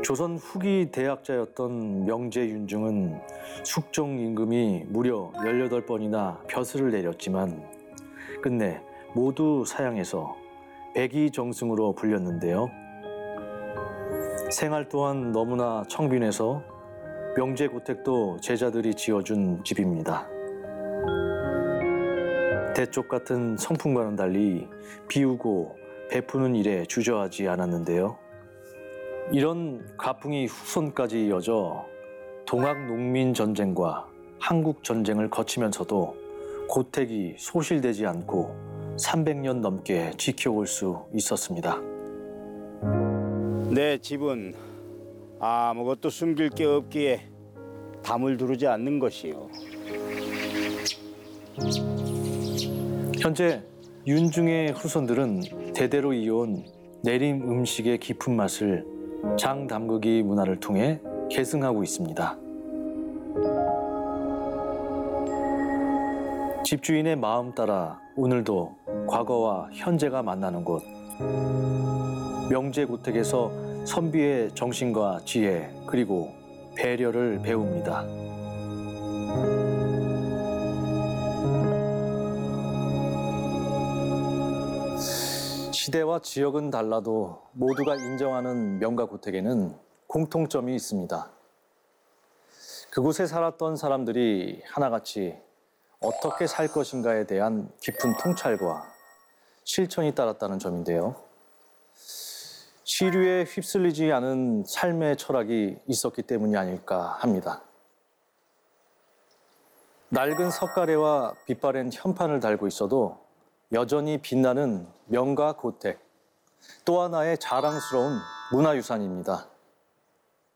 조선 후기 대학자였던 명제윤중은 숙종 임금이 무려 18번이나 벼슬을 내렸지만 끝내 모두 사양해서 백의정승으로 불렸는데요. 생활 또한 너무나 청빈해서 명제고택도 제자들이 지어준 집입니다. 대쪽 같은 성품과는 달리 비우고 베푸는 일에 주저하지 않았는데요. 이런 가풍이 후손까지 이어져 동학농민전쟁과 한국전쟁을 거치면서도 고택이 소실되지 않고 300년 넘게 지켜올 수 있었습니다. 내 집은 아무것도 숨길 게 없기에 담을 두르지 않는 것이요. 현재 윤중의 후손들은 대대로 이어온 내림 음식의 깊은 맛을 장담그기 문화를 통해 계승하고 있습니다. 집주인의 마음 따라 오늘도 과거와 현재가 만나는 곳. 명제고택에서 선비의 정신과 지혜 그리고 배려를 배웁니다. 시대와 지역은 달라도 모두가 인정하는 명가고택에는 공통점이 있습니다. 그곳에 살았던 사람들이 하나같이 어떻게 살 것인가에 대한 깊은 통찰과 실천이 따랐다는 점인데요. 시류에 휩쓸리지 않은 삶의 철학이 있었기 때문이 아닐까 합니다. 낡은 석가래와 빛바랜 현판을 달고 있어도 여전히 빛나는 명가고택, 또 하나의 자랑스러운 문화유산입니다.